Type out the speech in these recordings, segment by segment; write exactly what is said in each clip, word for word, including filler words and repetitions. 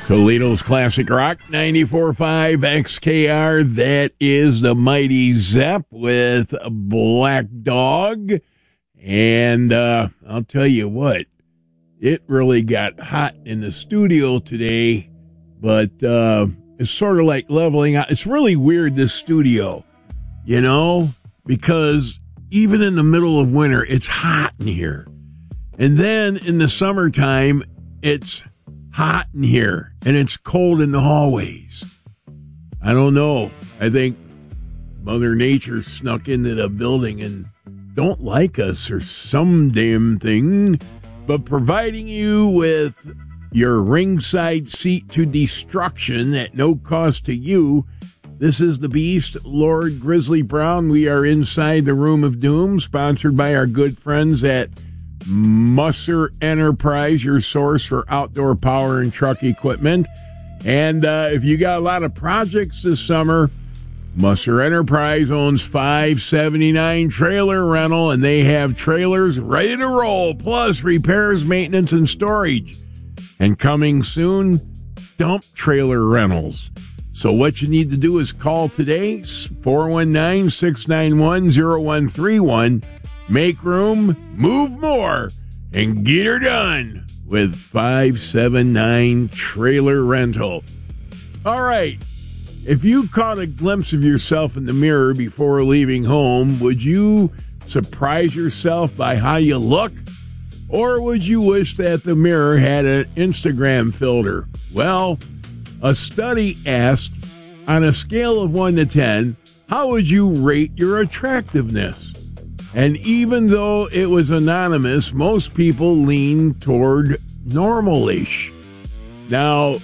Toledo's Classic Rock, ninety-four point five X K R. That is the Mighty Zepp with Black Dog. And uh, I'll tell you what, it really got hot in the studio today, but uh, it's sort of like leveling out. It's really weird, this studio, you know, because even in the middle of winter, it's hot in here. And then in the summertime, it's hot in here, and it's cold in the hallways. I don't know. I think Mother Nature snuck into the building and don't like us or some damn thing, but providing you with your ringside seat to destruction at no cost to you. This is the Beast, Lord Grizzly Brown. We are inside the Room of Doom, sponsored by our good friends at Musser Enterprise, your source for outdoor power and truck equipment. And uh, if you got a lot of projects this summer, Musser Enterprise owns five seventy-nine Trailer Rental, and they have trailers ready to roll, plus repairs, maintenance, and storage. And coming soon, dump trailer rentals. So what you need to do is call today, four one nine, six nine one, zero one three one. Make room, move more, and get her done with five seventy-nine Trailer Rental. All right, if you caught a glimpse of yourself in the mirror before leaving home, would you surprise yourself by how you look? Or would you wish that the mirror had an Instagram filter? Well, a study asked, on a scale of one to ten, how would you rate your attractiveness? And even though it was anonymous, most people lean toward normal-ish. Now,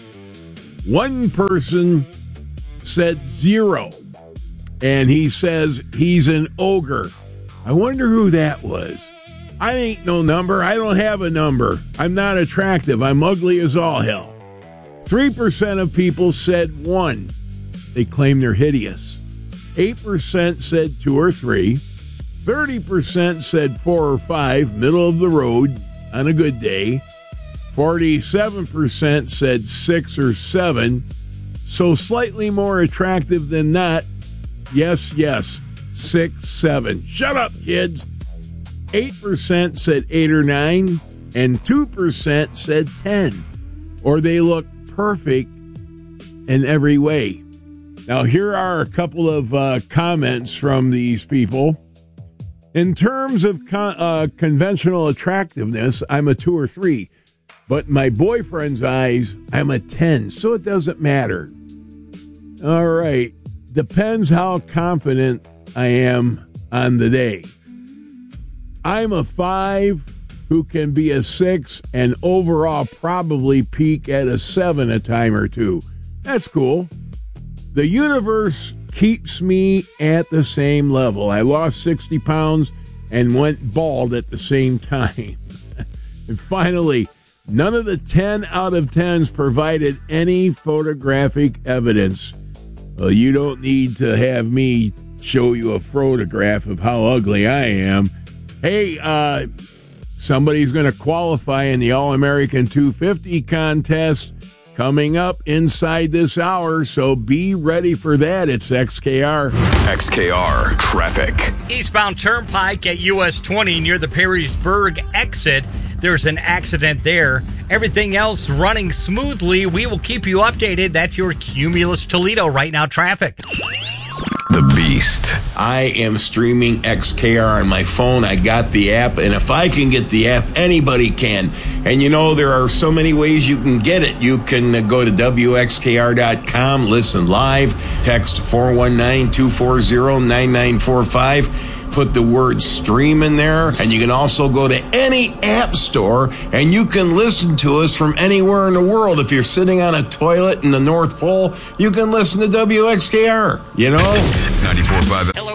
one person said zero, and he says he's an ogre. I wonder who that was. I ain't no number. I don't have a number. I'm not attractive. I'm ugly as all hell. three percent of people said one. They claim they're hideous. eight percent said two or three. thirty percent said four or five, middle of the road on a good day. forty-seven percent said six or seven, so slightly more attractive than not. Yes, yes, six, seven. Shut up, kids. eight percent said eight or nine, and two percent said ten, or they look perfect in every way. Now, here are a couple of uh, comments from these people. In terms of con- uh, conventional attractiveness, I'm a two or three. But in my boyfriend's eyes, I'm a ten, so it doesn't matter. All right. Depends how confident I am on the day. I'm a five who can be a six and overall probably peak at a seven a time or two. That's cool. The universe keeps me at the same level. I lost sixty pounds and went bald at the same time. And finally, none of the ten out of tens provided any photographic evidence. Well, you don't need to have me show you a photograph of how ugly I am. Hey, uh, somebody's going to qualify in the All-American two fifty contest coming up inside this hour, so be ready for that. It's X K R. X K R Traffic. Eastbound Turnpike at U S twenty near the Perrysburg exit. There's an accident there. Everything else running smoothly. We will keep you updated. That's your Cumulus Toledo Right Now traffic. The Beast. I am streaming X K R on my phone. I got the app, and if I can get the app, anybody can. And you know, there are so many ways you can get it. You can uh, go to W X K R dot com, listen live, text four one nine, two four zero, nine nine four five. Put the word stream in there, and you can also go to any app store and you can listen to us from anywhere in the world. If you're sitting on a toilet in the North Pole, you can listen to W X K R, you know? ninety-four point five. Hello,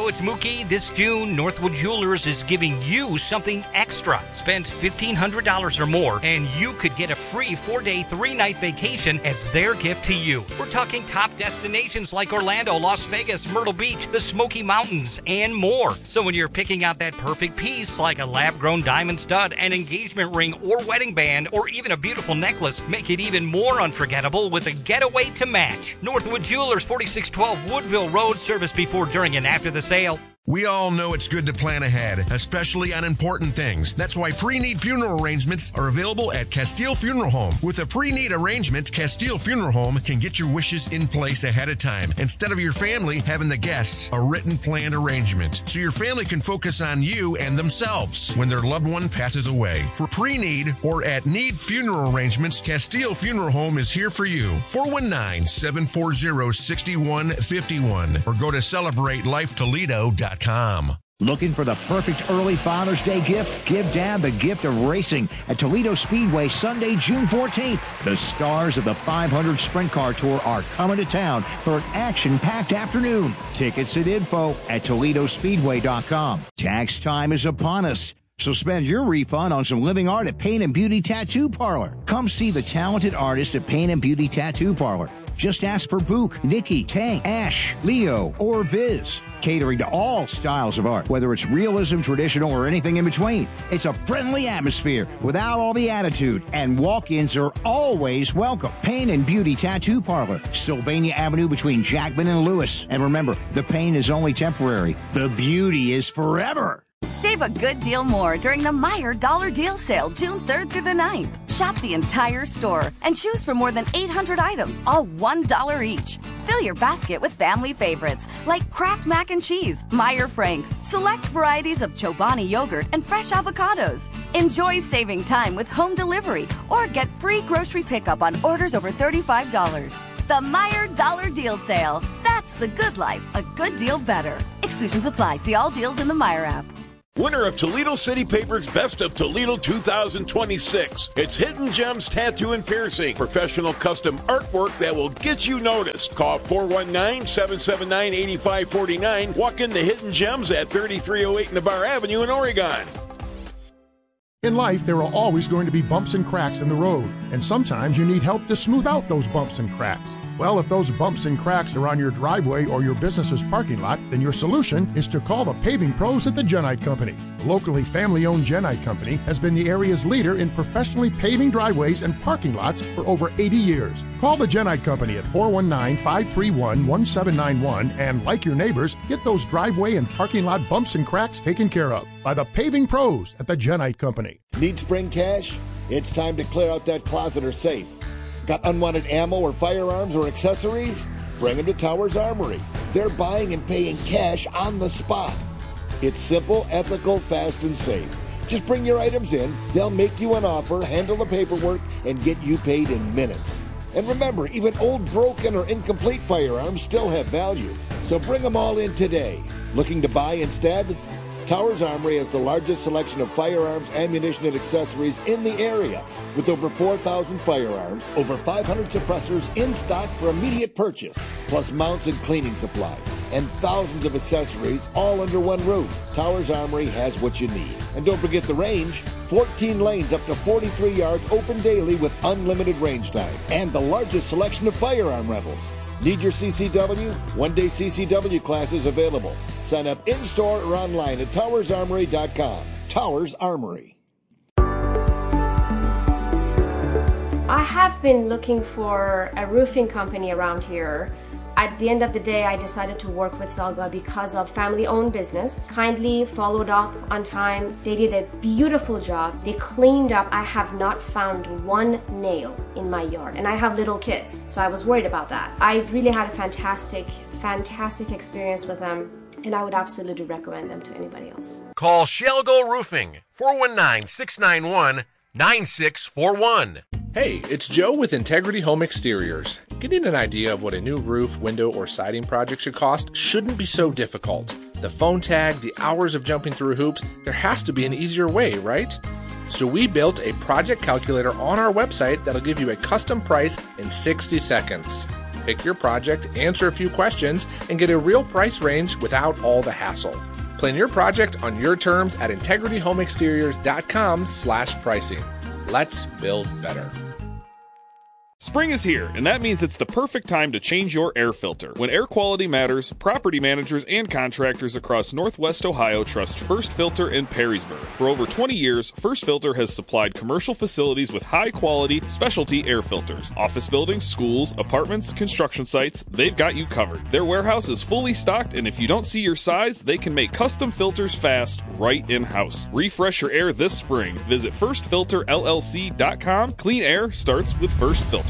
it's Mookie. This June, Northwood Jewelers is giving you something extra. Spend fifteen hundred dollars or more, and you could get a free four-day, three-night vacation as their gift to you. We're talking top destinations like Orlando, Las Vegas, Myrtle Beach, the Smoky Mountains, and more. So when you're picking out that perfect piece, like a lab-grown diamond stud, an engagement ring, or wedding band, or even a beautiful necklace, make it even more unforgettable with a getaway to match. Northwood Jewelers, forty-six twelve Woodville Road, service before, during, and after the sale. We all know it's good to plan ahead, especially on important things. That's why pre-need funeral arrangements are available at Castile Funeral Home. With a pre-need arrangement, Castile Funeral Home can get your wishes in place ahead of time, instead of your family having the guests a written planned arrangement, so your family can focus on you and themselves when their loved one passes away. For pre-need or at need funeral arrangements, Castile Funeral Home is here for you. four one nine, seven four zero, six one five one or go to celebrate life toledo dot com. Looking for the perfect early Father's Day gift? Give Dad the gift of racing at Toledo Speedway Sunday, June fourteenth. The stars of the five hundred Sprint Car Tour are coming to town for an action-packed afternoon. Tickets and info at Toledo Speedway dot com. Tax time is upon us, so spend your refund on some living art at Paint and Beauty Tattoo Parlor. Come see the talented artist at Paint and Beauty Tattoo Parlor. Just ask for Book, Nikki, Tank, Ash, Leo, or Viz. Catering to all styles of art, whether it's realism, traditional, or anything in between. It's a friendly atmosphere without all the attitude, and walk-ins are always welcome. Pain and Beauty Tattoo Parlor, Sylvania Avenue between Jackman and Lewis. And remember, the pain is only temporary. The beauty is forever. Save a good deal more during the Meijer Dollar Deal Sale, June third through the ninth. Shop the entire store and choose from more than eight hundred items, all one dollar each. Fill your basket with family favorites like Kraft Mac and Cheese, Meijer Franks, select varieties of Chobani yogurt, and fresh avocados. Enjoy saving time with home delivery or get free grocery pickup on orders over thirty-five dollars. The Meijer Dollar Deal Sale. That's the good life, a good deal better. Exclusions apply. See all deals in the Meijer app. Winner of Toledo City Paper's Best of Toledo two thousand twenty-six. It's Hidden Gems Tattoo and Piercing. Professional custom artwork that will get you noticed. Call four one nine, seven seven nine, eight five four nine. Walk into Hidden Gems at thirty-three oh eight Navarre Avenue in Oregon. In life, there are always going to be bumps and cracks in the road, and sometimes you need help to smooth out those bumps and cracks. Well, if those bumps and cracks are on your driveway or your business's parking lot, then your solution is to call the paving pros at the Genite Company. The locally family-owned Genite Company has been the area's leader in professionally paving driveways and parking lots for over eighty years. Call the Genite Company at four one nine, five three one, one seven nine one and, like your neighbors, get those driveway and parking lot bumps and cracks taken care of by the paving pros at the Genite Company. Need spring cash? It's time to clear out that closet or safe. Got unwanted ammo or firearms or accessories? Bring them to Towers Armory. They're buying and paying cash on the spot. It's simple, ethical, fast, and safe. Just bring your items in, they'll make you an offer, handle the paperwork, and get you paid in minutes. And remember, even old, broken, or incomplete firearms still have value. So bring them all in today. Looking to buy instead? Towers Armory has the largest selection of firearms, ammunition, and accessories in the area, with over four thousand firearms, over five hundred suppressors in stock for immediate purchase, plus mounts and cleaning supplies, and thousands of accessories all under one roof. Towers Armory has what you need. And don't forget the range, fourteen lanes up to forty-three yards open daily with unlimited range time, and the largest selection of firearm rentals. Need your C C W? One-day C C W classes available. Sign up in-store or online at towers armory dot com. Towers Armory. I have been looking for a roofing company around here. At the end of the day, I decided to work with Selga because of family-owned business. Kindly followed up on time. They did a beautiful job. They cleaned up. I have not found one nail in my yard, and I have little kids, so I was worried about that. I really had a fantastic, fantastic experience with them, and I would absolutely recommend them to anybody else. Call Shelgo Roofing, four one nine, six nine one, nine six four one. Hey, it's Joe with Integrity Home Exteriors. Getting an idea of what a new roof, window, or siding project should cost shouldn't be so difficult. The phone tag, the hours of jumping through hoops, there has to be an easier way, right? So we built a project calculator on our website that'll give you a custom price in sixty seconds. Pick your project, answer a few questions, and get a real price range without all the hassle. Plan your project on your terms at integrity home exteriors dot com slash pricing. Let's build better. Spring is here, and that means it's the perfect time to change your air filter. When air quality matters, property managers and contractors across Northwest Ohio trust First Filter in Perrysburg. For over twenty years, First Filter has supplied commercial facilities with high-quality, specialty air filters. Office buildings, schools, apartments, construction sites, they've got you covered. Their warehouse is fully stocked, and if you don't see your size, they can make custom filters fast, right in-house. Refresh your air this spring. Visit first filter L L C dot com. Clean air starts with First Filter.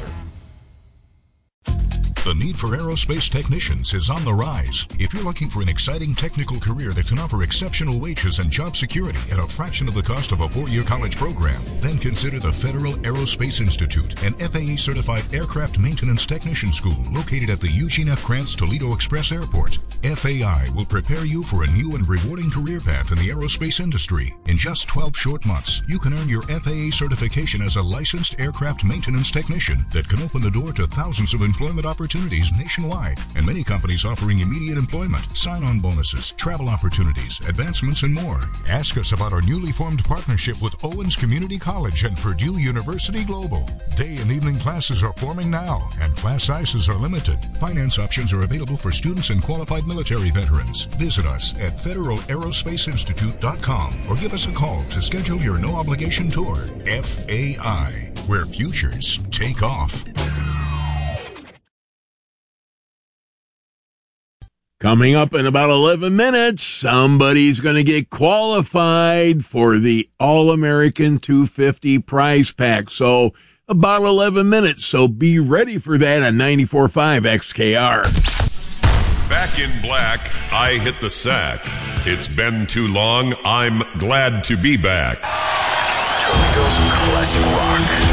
The need for aerospace technicians is on the rise. If you're looking for an exciting technical career that can offer exceptional wages and job security at a fraction of the cost of a four-year college program, then consider the Federal Aerospace Institute, an F A A-certified aircraft maintenance technician school located at the Eugene F. Krantz Toledo Express Airport. F A I will prepare you for a new and rewarding career path in the aerospace industry. In just twelve short months, you can earn your F A A certification as a licensed aircraft maintenance technician that can open the door to thousands of employment opportunities nationwide, and many companies offering immediate employment, sign-on bonuses, travel opportunities, advancements, and more. Ask us about our newly formed partnership with Owens Community College and Purdue University Global. Day and evening classes are forming now, and class sizes are limited. Finance options are available for students and qualified military veterans. Visit us at federal aerospace institute dot com or give us a call to schedule your no-obligation tour. F A I, where futures take off. Coming up in about eleven minutes, somebody's going to get qualified for the All-American two fifty prize pack. So about eleven minutes. So be ready for that on ninety-four point five X K R. Back in black, I hit the sack. It's been too long. I'm glad to be back. Toledo's classic rock.